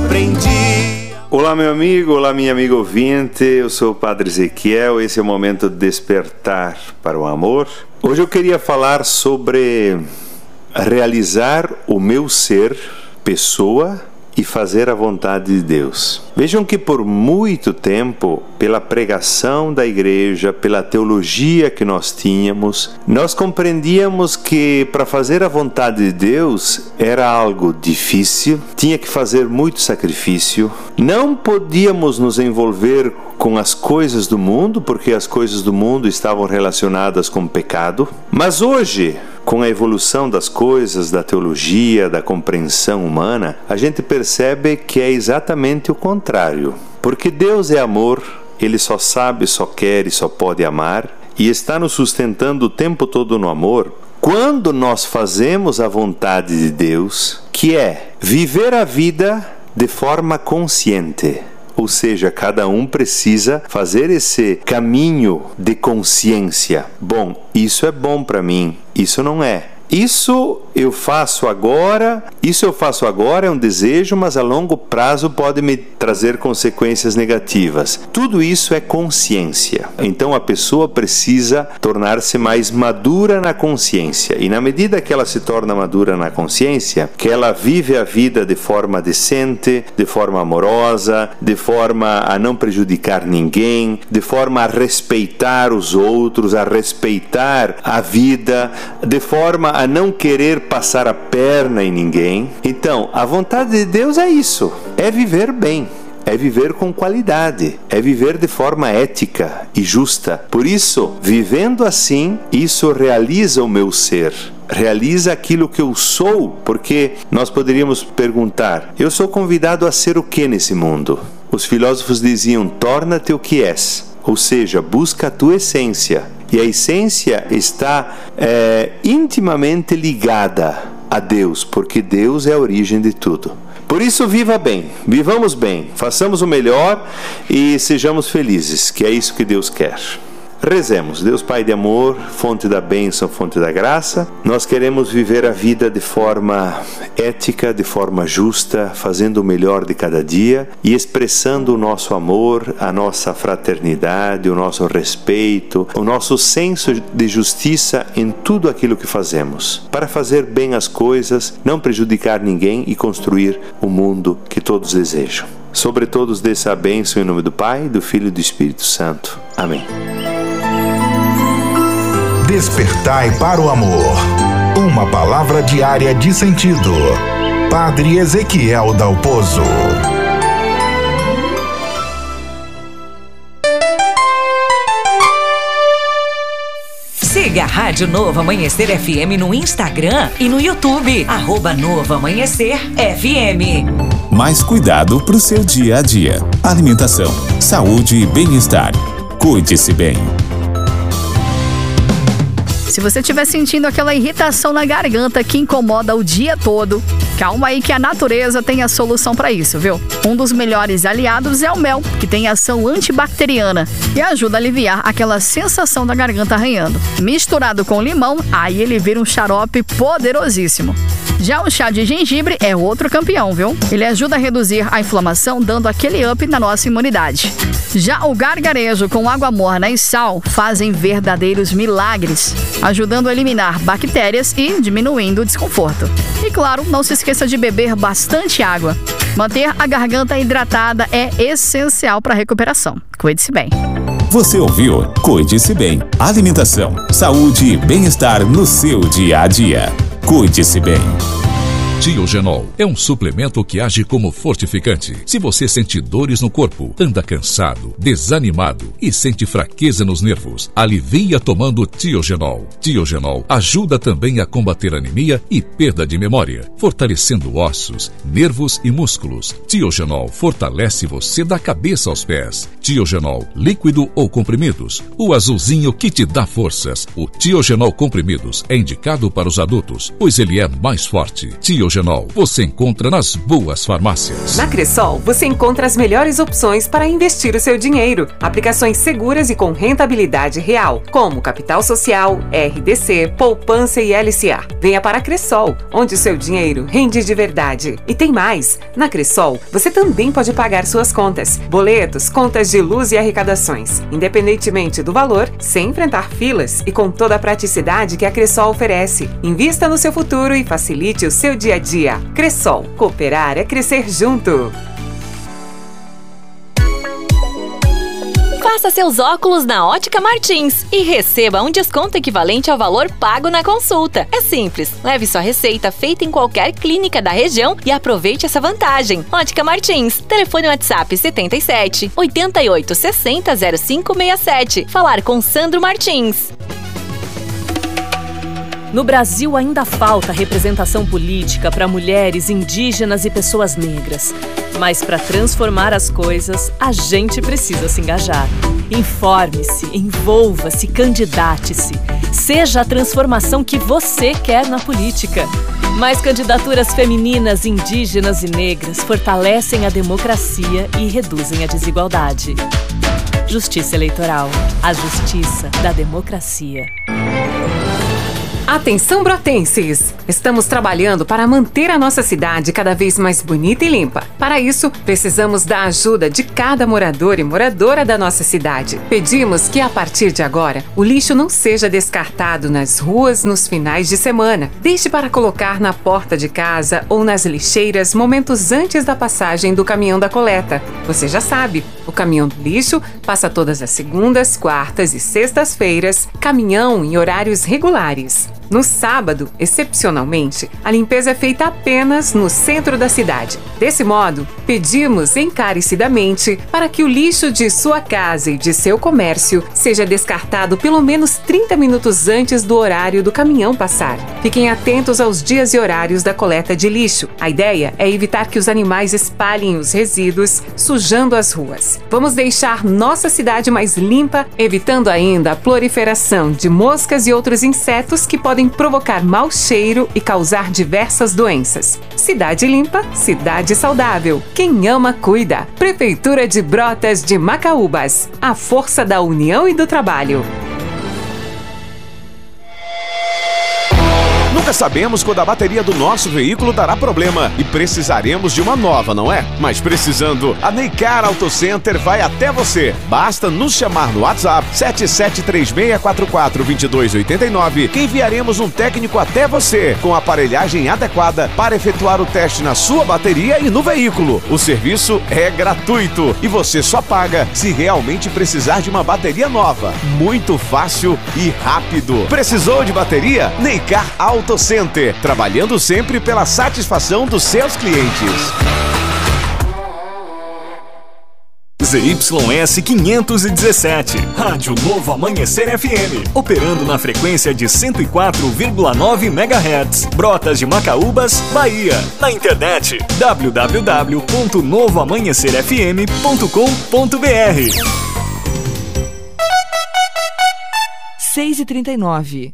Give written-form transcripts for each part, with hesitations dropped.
aprendi. Olá, meu amigo, olá, minha amiga ouvinte, eu sou o Padre Ezequiel, esse é o momento de despertar para o amor. Hoje eu queria falar sobre realizar o meu ser, pessoa, e fazer a vontade de Deus. Vejam que por muito tempo, pela pregação da igreja, pela teologia que nós tínhamos, nós compreendíamos que para fazer a vontade de Deus era algo difícil, tinha que fazer muito sacrifício, não podíamos nos envolver com as coisas do mundo, porque as coisas do mundo estavam relacionadas com o pecado. Mas hoje, com a evolução das coisas, da teologia, da compreensão humana, a gente percebe que é exatamente o contrário. Porque Deus é amor, Ele só sabe, só quer e só pode amar, e está nos sustentando o tempo todo no amor, quando nós fazemos a vontade de Deus, que é viver a vida de forma consciente. Ou seja, cada um precisa fazer esse caminho de consciência. Bom, isso é bom para mim, isso não é. Isso eu faço agora é um desejo, mas a longo prazo pode me trazer consequências negativas. Tudo isso é consciência. Então a pessoa precisa tornar-se mais madura na consciência. E na medida que ela se torna madura na consciência, que ela vive a vida de forma decente, de forma amorosa, de forma a não prejudicar ninguém, de forma a respeitar os outros, a respeitar a vida, de forma a não querer passar a perna em ninguém. Então, a vontade de Deus é isso, é viver bem, é viver com qualidade, é viver de forma ética e justa. Por isso, vivendo assim, isso realiza o meu ser, realiza aquilo que eu sou, porque nós poderíamos perguntar, eu sou convidado a ser o que nesse mundo? Os filósofos diziam, torna-te o que és, ou seja, busca a tua essência. E a essência está intimamente ligada a Deus, porque Deus é a origem de tudo. Por isso, viva bem, vivamos bem, façamos o melhor e sejamos felizes, que é isso que Deus quer. Rezemos. Deus Pai de amor, fonte da bênção, fonte da graça, nós queremos viver a vida de forma ética, de forma justa, fazendo o melhor de cada dia e expressando o nosso amor, a nossa fraternidade, o nosso respeito, o nosso senso de justiça em tudo aquilo que fazemos, para fazer bem as coisas, não prejudicar ninguém e construir o mundo que todos desejam. Sobre todos dê-se a bênção em nome do Pai, do Filho e do Espírito Santo. Amém. Despertai para o amor. Uma palavra diária de sentido. Padre Ezequiel Dalpozo. Siga a Rádio Novo Amanhecer FM no Instagram e no YouTube. @Novo Amanhecer FM. Mais cuidado para o seu dia a dia. Alimentação, saúde e bem-estar. Cuide-se bem. Se você estiver sentindo aquela irritação na garganta que incomoda o dia todo, calma aí que a natureza tem a solução para isso, viu? Um dos melhores aliados é o mel, que tem ação antibacteriana e ajuda a aliviar aquela sensação da garganta arranhando. Misturado com limão, aí ele vira um xarope poderosíssimo. Já o chá de gengibre é outro campeão, viu? Ele ajuda a reduzir a inflamação, dando aquele up na nossa imunidade. Já o gargarejo com água morna e sal fazem verdadeiros milagres, ajudando a eliminar bactérias e diminuindo o desconforto. E claro, não se esqueça de beber bastante água. Manter a garganta hidratada é essencial para a recuperação. Cuide-se bem. Você ouviu? Cuide-se bem. Alimentação, saúde e bem-estar no seu dia a dia. Cuide-se bem. Tiogenol é um suplemento que age como fortificante. Se você sente dores no corpo, anda cansado, desanimado e sente fraqueza nos nervos, alivia tomando Tiogenol. Tiogenol ajuda também a combater anemia e perda de memória, fortalecendo ossos, nervos e músculos. Tiogenol fortalece você da cabeça aos pés. Tiogenol, líquido ou comprimidos, o azulzinho que te dá forças. O Tiogenol comprimidos é indicado para os adultos, pois ele é mais forte. Tiogenol Ziogenol você encontra nas boas farmácias. Na Cressol, você encontra as melhores opções para investir o seu dinheiro. Aplicações seguras e com rentabilidade real, como capital social, RDC, poupança e LCA. Venha para a Cressol, onde o seu dinheiro rende de verdade. E tem mais! Na Cressol, você também pode pagar suas contas, boletos, contas de luz e arrecadações, independentemente do valor, sem enfrentar filas e com toda a praticidade que a Cressol oferece. Invista no seu futuro e facilite o seu dia a dia. Cressol, cooperar é crescer junto. Faça seus óculos na Ótica Martins e receba um desconto equivalente ao valor pago na consulta. É simples, leve sua receita feita em qualquer clínica da região e aproveite essa vantagem. Ótica Martins, telefone WhatsApp 77 88 60 0567. Falar com Sandro Martins. No Brasil ainda falta representação política para mulheres, indígenas e pessoas negras. Mas para transformar as coisas, a gente precisa se engajar. Informe-se, envolva-se, candidate-se. Seja a transformação que você quer na política. Mais candidaturas femininas, indígenas e negras fortalecem a democracia e reduzem a desigualdade. Justiça Eleitoral. A justiça da democracia. Atenção, brotenses! Estamos trabalhando para manter a nossa cidade cada vez mais bonita e limpa. Para isso, precisamos da ajuda de cada morador e moradora da nossa cidade. Pedimos que, a partir de agora, o lixo não seja descartado nas ruas nos finais de semana. Deixe para colocar na porta de casa ou nas lixeiras momentos antes da passagem do caminhão da coleta. Você já sabe, o caminhão do lixo passa todas as segundas, quartas e sextas-feiras, caminhão em horários regulares. No sábado, excepcionalmente, a limpeza é feita apenas no centro da cidade. Desse modo, pedimos encarecidamente para que o lixo de sua casa e de seu comércio seja descartado pelo menos 30 minutos antes do horário do caminhão passar. Fiquem atentos aos dias e horários da coleta de lixo. A ideia é evitar que os animais espalhem os resíduos, sujando as ruas. Vamos deixar nossa cidade mais limpa, evitando ainda a proliferação de moscas e outros insetos que podem provocar mau cheiro e causar diversas doenças. Cidade limpa, cidade saudável. Quem ama, cuida. Prefeitura de Brotas de Macaúbas. A força da união e do trabalho. Nunca sabemos quando a bateria do nosso veículo dará problema e precisaremos de uma nova, não é? Mas precisando, a Neycar Auto Center vai até você. Basta nos chamar no WhatsApp 7736442289 que enviaremos um técnico até você com a aparelhagem adequada para efetuar o teste na sua bateria e no veículo. O serviço é gratuito e você só paga se realmente precisar de uma bateria nova. Muito fácil e rápido. Precisou de bateria? Neycar Auto Center, trabalhando sempre pela satisfação dos seus clientes. ZYS 517, Rádio Novo Amanhecer FM, operando na frequência de 104,9 MHz, Brotas de Macaúbas, Bahia. Na internet, www.novoamanhecerfm.com.br. 6h39.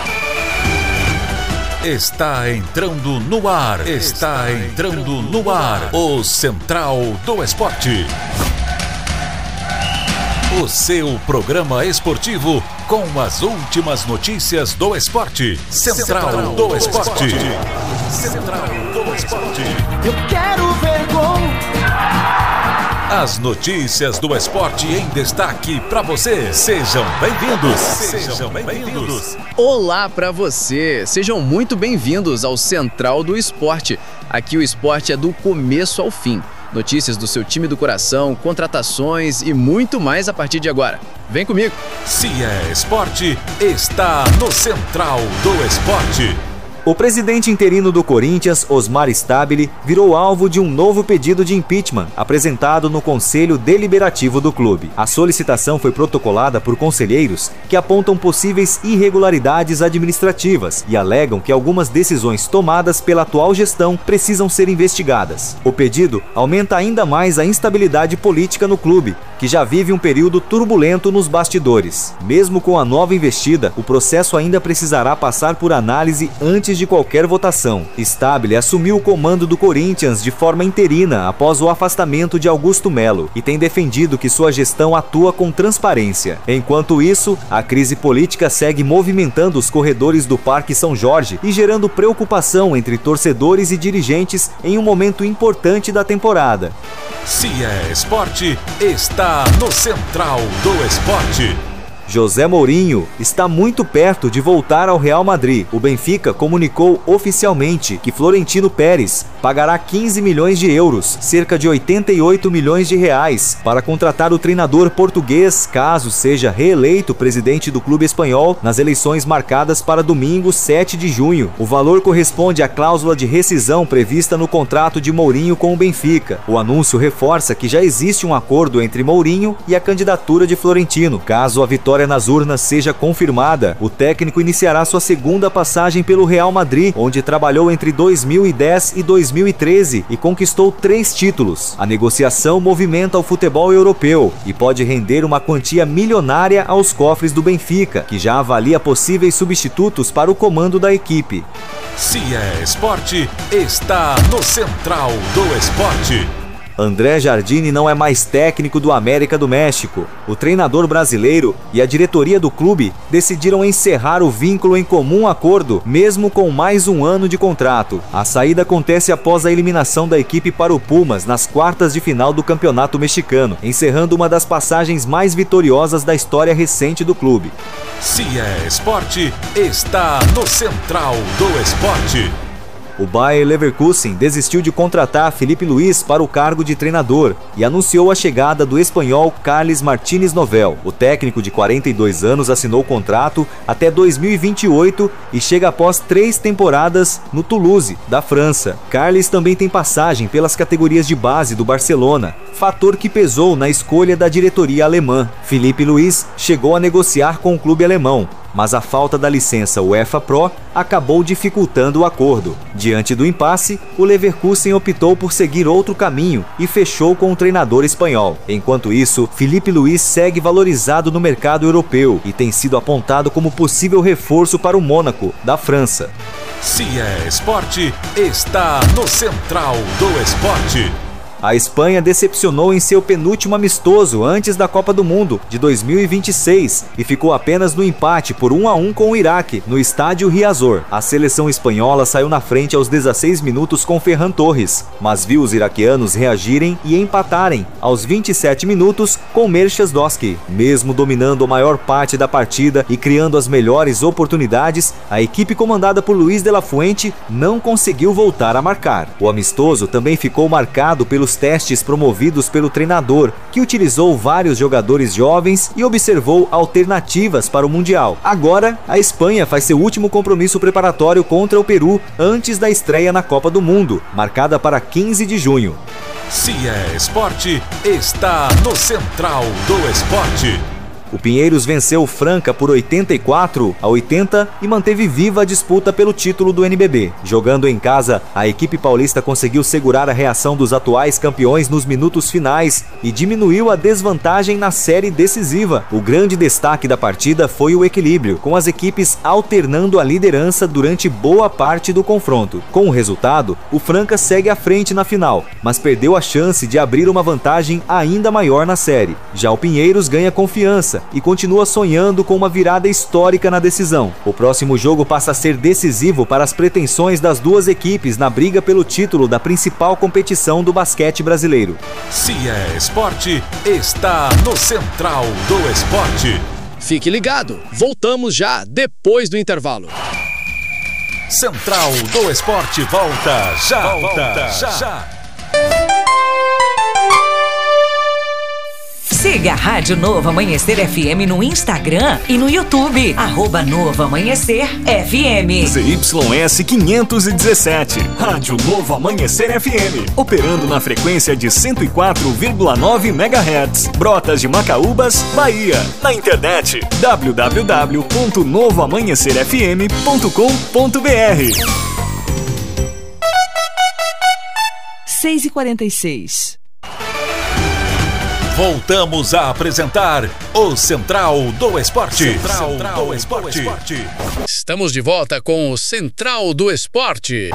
Está entrando no ar. Está entrando no ar. O Central do Esporte. O seu programa esportivo com as últimas notícias do esporte. Central do Esporte. Central do Esporte. Eu quero ver gol. As notícias do esporte em destaque para você. Sejam bem-vindos. Sejam bem-vindos. Olá para você. Sejam muito bem-vindos ao Central do Esporte. Aqui o esporte é do começo ao fim. Notícias do seu time do coração, contratações e muito mais a partir de agora. Vem comigo. Se é esporte, está no Central do Esporte. O presidente interino do Corinthians, Osmar Stabile, virou alvo de um novo pedido de impeachment apresentado no Conselho Deliberativo do clube. A solicitação foi protocolada por conselheiros que apontam possíveis irregularidades administrativas e alegam que algumas decisões tomadas pela atual gestão precisam ser investigadas. O pedido aumenta ainda mais a instabilidade política no clube, que já vive um período turbulento nos bastidores. Mesmo com a nova investida, o processo ainda precisará passar por análise antes de qualquer votação. Stabile assumiu o comando do Corinthians de forma interina após o afastamento de Augusto Melo e tem defendido que sua gestão atua com transparência. Enquanto isso, a crise política segue movimentando os corredores do Parque São Jorge e gerando preocupação entre torcedores e dirigentes em um momento importante da temporada. Se é esporte, está no Central do Esporte. José Mourinho está muito perto de voltar ao Real Madrid. O Benfica comunicou oficialmente que Florentino Pérez pagará 15 milhões de euros, cerca de 88 milhões de reais, para contratar o treinador português, caso seja reeleito presidente do clube espanhol nas eleições marcadas para domingo, 7 de junho. O valor corresponde à cláusula de rescisão prevista no contrato de Mourinho com o Benfica. O anúncio reforça que já existe um acordo entre Mourinho e a candidatura de Florentino. Caso a vitória nas urnas seja confirmada, o técnico iniciará sua segunda passagem pelo Real Madrid, onde trabalhou entre 2010 e 2013 e conquistou 3 títulos. A negociação movimenta o futebol europeu e pode render uma quantia milionária aos cofres do Benfica, que já avalia possíveis substitutos para o comando da equipe. Se é esporte, está no Central do Esporte. André Jardine não é mais técnico do América do México. O treinador brasileiro e a diretoria do clube decidiram encerrar o vínculo em comum acordo, mesmo com mais um ano de contrato. A saída acontece após a eliminação da equipe para o Pumas nas quartas de final do Campeonato Mexicano, encerrando uma das passagens mais vitoriosas da história recente do clube. Se é esporte, está no Central do Esporte. O Bayer Leverkusen desistiu de contratar Filipe Luís para o cargo de treinador e anunciou a chegada do espanhol Carles Martínez Novel. O técnico de 42 anos assinou o contrato até 2028 e chega após 3 temporadas no Toulouse, da França. Carles também tem passagem pelas categorias de base do Barcelona, fator que pesou na escolha da diretoria alemã. Filipe Luís chegou a negociar com o clube alemão, mas a falta da licença UEFA Pro acabou dificultando o acordo. Diante do impasse, o Leverkusen optou por seguir outro caminho e fechou com o treinador espanhol. Enquanto isso, Filipe Luís segue valorizado no mercado europeu e tem sido apontado como possível reforço para o Mônaco, da França. Se é esporte, está no Central do Esporte. A Espanha decepcionou em seu penúltimo amistoso antes da Copa do Mundo de 2026 e ficou apenas no empate por 1-1 com o Iraque, no estádio Riazor. A seleção espanhola saiu na frente aos 16 minutos com Ferran Torres, mas viu os iraquianos reagirem e empatarem aos 27 minutos com Merchas Doski. Mesmo dominando a maior parte da partida e criando as melhores oportunidades, a equipe comandada por Luis de la Fuente não conseguiu voltar a marcar. O amistoso também ficou marcado pelos testes promovidos pelo treinador, que utilizou vários jogadores jovens e observou alternativas para o Mundial. Agora, a Espanha faz seu último compromisso preparatório contra o Peru antes da estreia na Copa do Mundo, marcada para 15 de junho. Se é esporte, está no Central do Esporte. O Pinheiros venceu o Franca por 84-80 e manteve viva a disputa pelo título do NBB. Jogando em casa, a equipe paulista conseguiu segurar a reação dos atuais campeões nos minutos finais e diminuiu a desvantagem na série decisiva. O grande destaque da partida foi o equilíbrio, com as equipes alternando a liderança durante boa parte do confronto. Com o resultado, o Franca segue à frente na final, mas perdeu a chance de abrir uma vantagem ainda maior na série. Já o Pinheiros ganha confiança e continua sonhando com uma virada histórica na decisão. O próximo jogo passa a ser decisivo para as pretensões das duas equipes na briga pelo título da principal competição do basquete brasileiro. Se é esporte, está no Central do Esporte. Fique ligado, voltamos já depois do intervalo. Central do Esporte volta já. Siga a Rádio Novo Amanhecer FM no Instagram e no YouTube. @Novo Amanhecer FM. ZYS 517. Rádio Novo Amanhecer FM. Operando na frequência de 104,9 MHz. Brotas de Macaúbas, Bahia. Na internet www.novoamanhecerfm.com.br. 6h46. Voltamos a apresentar o Central do Esporte. Central do Esporte. Estamos de volta com o Central do Esporte.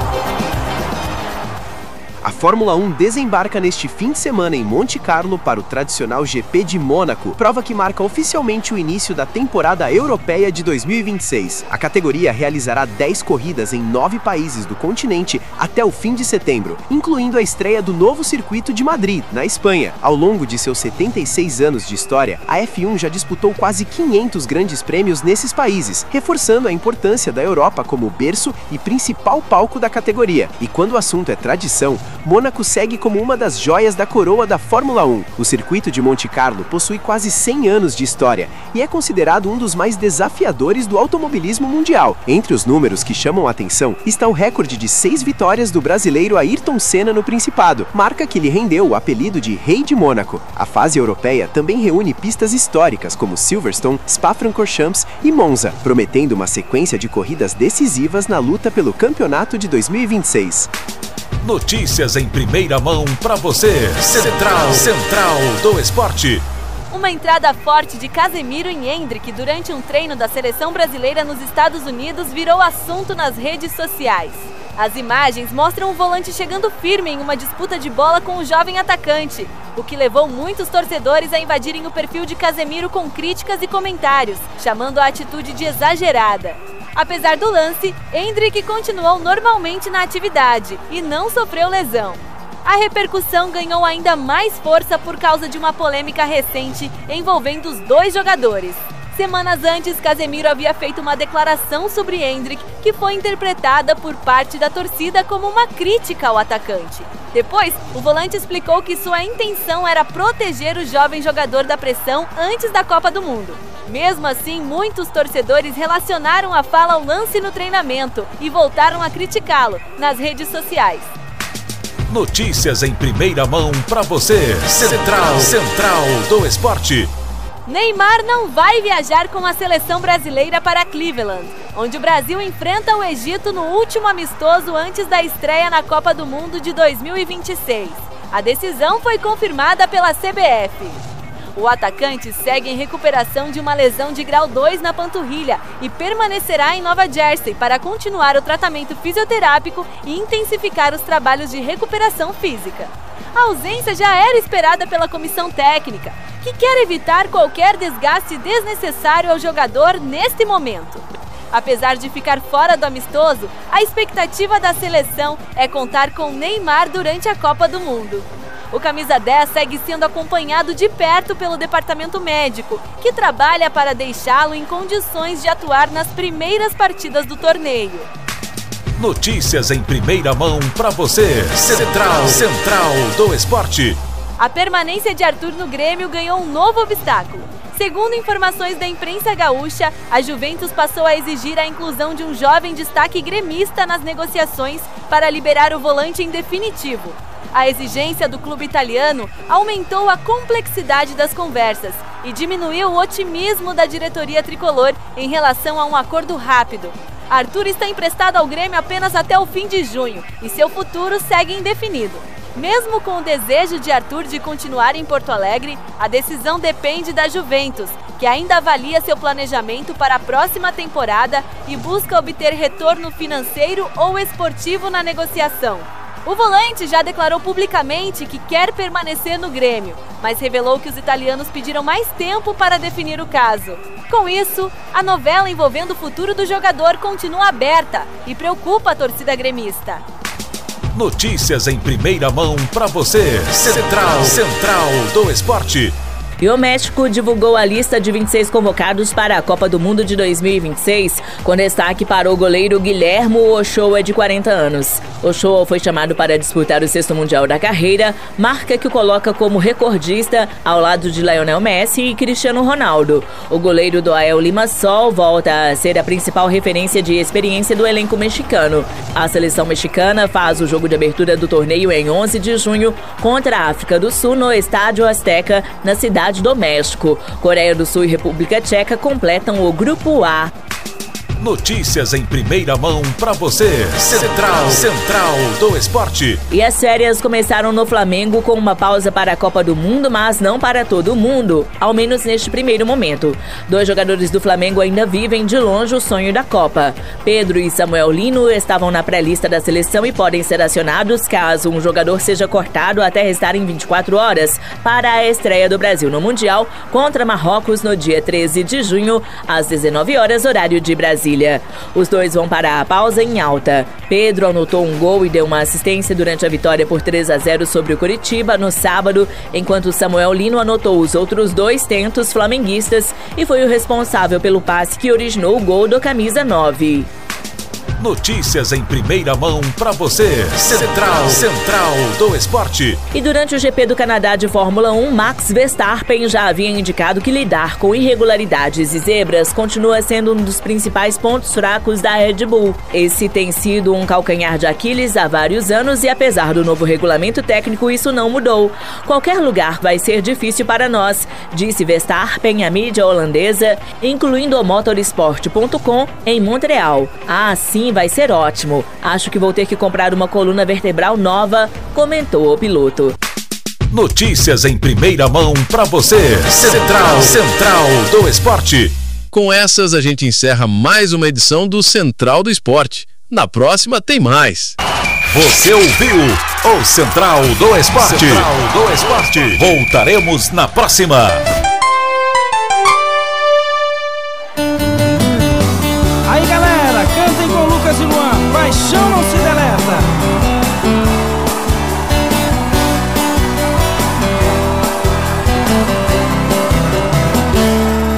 A Fórmula 1 desembarca neste fim de semana em Monte Carlo para o tradicional GP de Mônaco, prova que marca oficialmente o início da temporada europeia de 2026. A categoria realizará 10 corridas em 9 países do continente até o fim de setembro, incluindo a estreia do novo circuito de Madrid, na Espanha. Ao longo de seus 76 anos de história, a F1 já disputou quase 500 grandes prêmios nesses países, reforçando a importância da Europa como berço e principal palco da categoria. E quando o assunto é tradição, Mônaco segue como uma das joias da coroa da Fórmula 1. O circuito de Monte Carlo possui quase 100 anos de história e é considerado um dos mais desafiadores do automobilismo mundial. Entre os números que chamam a atenção está o recorde de 6 vitórias do brasileiro Ayrton Senna no Principado, marca que lhe rendeu o apelido de Rei de Mônaco. A fase europeia também reúne pistas históricas como Silverstone, Spa-Francorchamps e Monza, prometendo uma sequência de corridas decisivas na luta pelo campeonato de 2026. Notícias em primeira mão para você. Central do Esporte. Uma entrada forte de Casemiro em Endrick durante um treino da seleção brasileira nos Estados Unidos virou assunto nas redes sociais. As imagens mostram o volante chegando firme em uma disputa de bola com o jovem atacante, o que levou muitos torcedores a invadirem o perfil de Casemiro com críticas e comentários, chamando a atitude de exagerada. Apesar do lance, Endrick continuou normalmente na atividade e não sofreu lesão. A repercussão ganhou ainda mais força por causa de uma polêmica recente envolvendo os dois jogadores. Semanas antes, Casemiro havia feito uma declaração sobre Endrick que foi interpretada por parte da torcida como uma crítica ao atacante. Depois, o volante explicou que sua intenção era proteger o jovem jogador da pressão antes da Copa do Mundo. Mesmo assim, muitos torcedores relacionaram a fala ao lance no treinamento e voltaram a criticá-lo nas redes sociais. Notícias em primeira mão para você. Central do Esporte. Neymar não vai viajar com a seleção brasileira para Cleveland, onde o Brasil enfrenta o Egito no último amistoso antes da estreia na Copa do Mundo de 2026. A decisão foi confirmada pela CBF. O atacante segue em recuperação de uma lesão de grau 2 na panturrilha e permanecerá em Nova Jersey para continuar o tratamento fisioterápico e intensificar os trabalhos de recuperação física. A ausência já era esperada pela comissão técnica, que quer evitar qualquer desgaste desnecessário ao jogador neste momento. Apesar de ficar fora do amistoso, a expectativa da seleção é contar com Neymar durante a Copa do Mundo. O camisa 10 segue sendo acompanhado de perto pelo departamento médico, que trabalha para deixá-lo em condições de atuar nas primeiras partidas do torneio. Notícias em primeira mão para você. Central do Esporte. A permanência de Arthur no Grêmio ganhou um novo obstáculo. Segundo informações da imprensa gaúcha, a Juventus passou a exigir a inclusão de um jovem destaque gremista nas negociações para liberar o volante em definitivo. A exigência do clube italiano aumentou a complexidade das conversas e diminuiu o otimismo da diretoria tricolor em relação a um acordo rápido. Arthur está emprestado ao Grêmio apenas até o fim de junho e seu futuro segue indefinido. Mesmo com o desejo de Arthur de continuar em Porto Alegre, a decisão depende da Juventus, que ainda avalia seu planejamento para a próxima temporada e busca obter retorno financeiro ou esportivo na negociação. O volante já declarou publicamente que quer permanecer no Grêmio, mas revelou que os italianos pediram mais tempo para definir o caso. Com isso, a novela envolvendo o futuro do jogador continua aberta e preocupa a torcida gremista. Notícias em primeira mão para você. Central do Esporte. E o México divulgou a lista de 26 convocados para a Copa do Mundo de 2026, com destaque para o goleiro Guillermo Ochoa, de 40 anos. Ochoa foi chamado para disputar o 6º Mundial da carreira, marca que o coloca como recordista ao lado de Lionel Messi e Cristiano Ronaldo. O goleiro do AEL Limassol volta a ser a principal referência de experiência do elenco mexicano. A seleção mexicana faz o jogo de abertura do torneio em 11 de junho contra a África do Sul no Estádio Azteca, na cidade do México. Coreia do Sul e República Tcheca completam o Grupo A. Notícias em primeira mão para você. Central do Esporte. E as férias começaram no Flamengo com uma pausa para a Copa do Mundo, mas não para todo mundo, ao menos neste primeiro momento. 2 jogadores do Flamengo ainda vivem de longe o sonho da Copa. Pedro e Samuel Lino estavam na pré-lista da seleção e podem ser acionados caso um jogador seja cortado até restarem 24 horas para a estreia do Brasil no Mundial contra Marrocos no dia 13 de junho, às 19 horas, horário de Brasília. Os dois vão para a pausa em alta. Pedro anotou um gol e deu uma assistência durante a vitória por 3-0 sobre o Coritiba no sábado, enquanto Samuel Lino anotou os outros 2 tentos flamenguistas e foi o responsável pelo passe que originou o gol do camisa 9. Notícias em primeira mão para você. Central do Esporte. E durante o GP do Canadá de Fórmula 1, Max Verstappen já havia indicado que lidar com irregularidades e zebras continua sendo um dos principais pontos fracos da Red Bull. Esse tem sido um calcanhar de Aquiles há vários anos e, apesar do novo regulamento técnico, isso não mudou. Qualquer lugar vai ser difícil para nós, disse Verstappen à mídia holandesa, incluindo o motorsport.com em Montreal. Sim, vai ser ótimo. Acho que vou ter que comprar uma coluna vertebral nova, comentou o piloto. Notícias em primeira mão para você. Central do Esporte. Com essas, a gente encerra mais uma edição do Central do Esporte. Na próxima tem mais. Você ouviu o Central do Esporte. Voltaremos na próxima. Aí, galera, cantem com Lucas e Luan. Paixão não se